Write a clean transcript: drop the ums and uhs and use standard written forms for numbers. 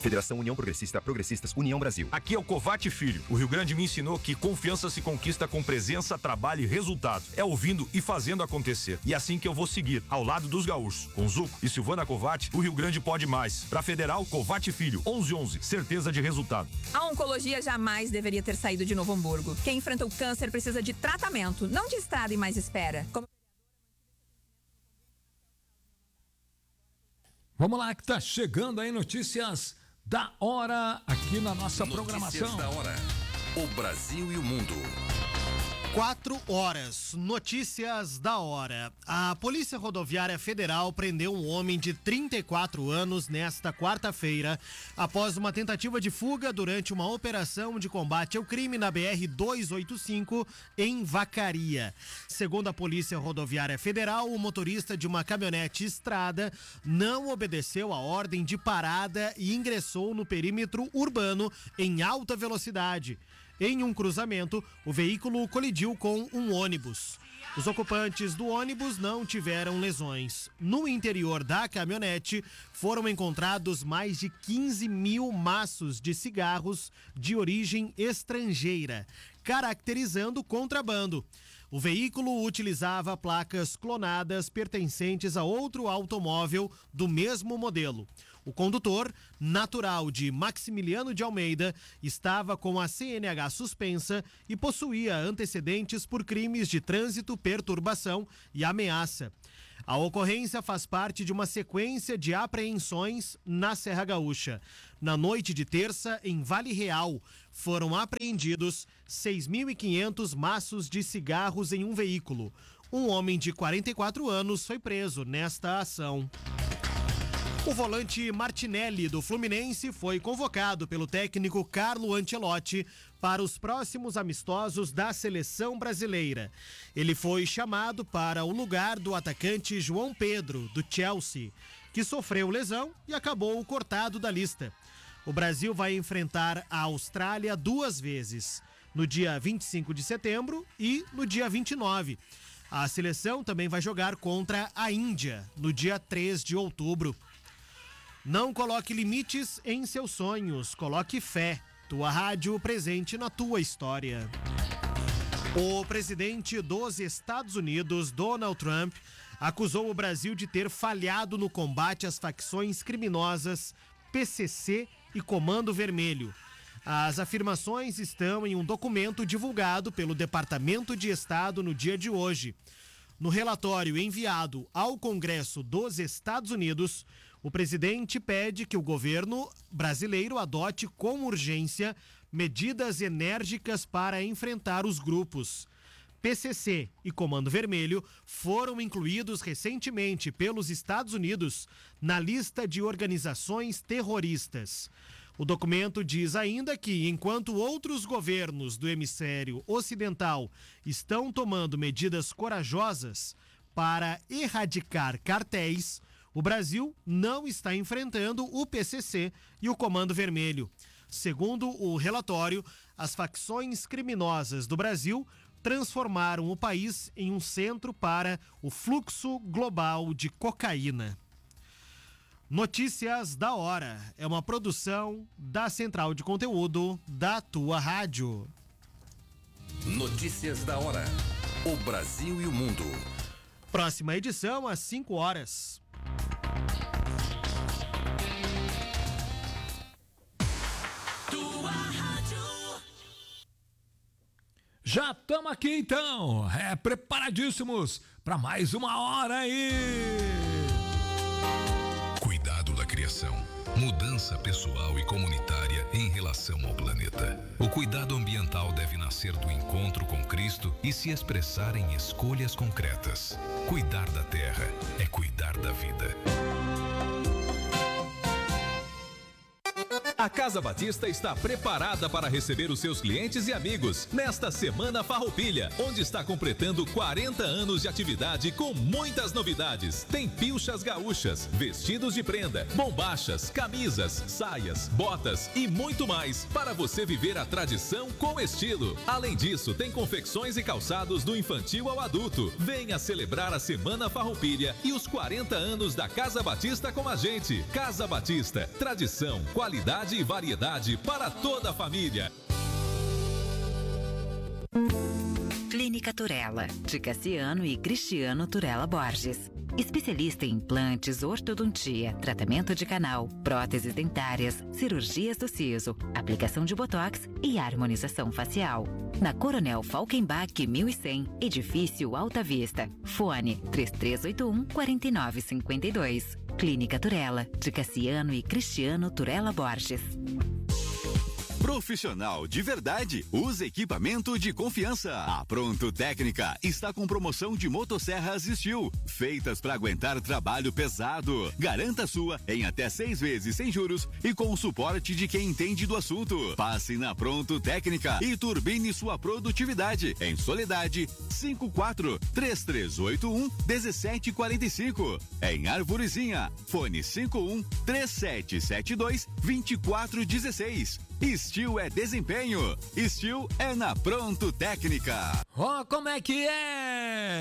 Federação União Progressista, Progressistas, União Brasil. Aqui é o Covate Filho. O Rio Grande me ensinou que confiança se conquista com presença, trabalho e resultado. É ouvindo e fazendo acontecer. E assim que eu vou seguir, ao lado dos gaúchos. Com Zuco e Silvana Covate, o Rio Grande pode mais. Pra Federal, Covate Filho, 1111, certeza de resultado. A oncologia jamais deveria ter saído de Novo Hamburgo. Quem enfrenta o câncer precisa de tratamento, não de estrada e mais espera. Vamos lá, que tá chegando aí notícias da hora aqui na nossa programação. Notícias da hora. O Brasil e o mundo. 4 horas, notícias da hora. A Polícia Rodoviária Federal prendeu um homem de 34 anos nesta quarta-feira, após uma tentativa de fuga durante uma operação de combate ao crime na BR-285 em Vacaria. Segundo a Polícia Rodoviária Federal, o motorista de uma caminhonete estrada não obedeceu a ordem de parada e ingressou no perímetro urbano em alta velocidade. Em um cruzamento, o veículo colidiu com um ônibus. Os ocupantes do ônibus não tiveram lesões. No interior da caminhonete, foram encontrados mais de 15 mil maços de cigarros de origem estrangeira, caracterizando contrabando. O veículo utilizava placas clonadas pertencentes a outro automóvel do mesmo modelo. O condutor, natural de Maximiliano de Almeida, estava com a CNH suspensa e possuía antecedentes por crimes de trânsito, perturbação e ameaça. A ocorrência faz parte de uma sequência de apreensões na Serra Gaúcha. Na noite de terça, em Vale Real, foram apreendidos 6.500 maços de cigarros em um veículo. Um homem de 44 anos foi preso nesta ação. O volante Martinelli do Fluminense foi convocado pelo técnico Carlo Ancelotti para os próximos amistosos da seleção brasileira. Ele foi chamado para o lugar do atacante João Pedro, do Chelsea, que sofreu lesão e acabou cortado da lista. O Brasil vai enfrentar a Austrália 2 vezes, no dia 25 de setembro e no dia 29. A seleção também vai jogar contra a Índia, no dia 3 de outubro. Não coloque limites em seus sonhos, coloque fé. Tua rádio presente na tua história. O presidente dos Estados Unidos, Donald Trump, acusou o Brasil de ter falhado no combate às facções criminosas PCC e Comando Vermelho. As afirmações estão em um documento divulgado pelo Departamento de Estado no dia de hoje. No relatório enviado ao Congresso dos Estados Unidos, o presidente pede que o governo brasileiro adote com urgência medidas enérgicas para enfrentar os grupos. PCC e Comando Vermelho foram incluídos recentemente pelos Estados Unidos na lista de organizações terroristas. O documento diz ainda que, enquanto outros governos do hemisfério ocidental estão tomando medidas corajosas para erradicar cartéis, o Brasil não está enfrentando o PCC e o Comando Vermelho. Segundo o relatório, as facções criminosas do Brasil transformaram o país em um centro para o fluxo global de cocaína. Notícias da hora é uma produção da Central de Conteúdo da tua rádio. Notícias da hora. O Brasil e o mundo. Próxima edição às 5 horas. Tua rádio. Já estamos aqui então, preparadíssimos para mais uma hora aí. Cuidado da criação, mudança pessoal e comunitária em relação ao planeta. O cuidado ambiental deve nascer do encontro com Cristo e se expressar em escolhas concretas. Cuidar da terra é cuidar da vida. A Casa Batista está preparada para receber os seus clientes e amigos nesta Semana Farroupilha, onde está completando 40 anos de atividade com muitas novidades. Tem pilchas gaúchas, vestidos de prenda, bombachas, camisas, saias, botas e muito mais para você viver a tradição com estilo. Além disso, tem confecções e calçados do infantil ao adulto. Venha celebrar a Semana Farroupilha e os 40 anos da Casa Batista com a gente. Casa Batista, tradição, qualidade e variedade para toda a família. Clínica Turella, de Cassiano e Cristiano Turella Borges. Especialista em implantes, ortodontia, tratamento de canal, próteses dentárias, cirurgias do siso, aplicação de botox e harmonização facial. Na Coronel Falkenbach 1100, edifício Alta Vista. Fone 3381-4952. Clínica Turella, de Cassiano e Cristiano Turella Borges. Profissional de verdade, usa equipamento de confiança. A Pronto Técnica está com promoção de motosserras Steel, feitas para aguentar trabalho pesado. Garanta a sua em até 6 vezes sem juros e com o suporte de quem entende do assunto. Passe na Pronto Técnica e turbine sua produtividade. Em Soledade, 54-3381-1745. Em Arvorezinha, fone 51-3772-2416. Steel é desempenho. Steel é na Pronto Técnica. Ó, como é que é?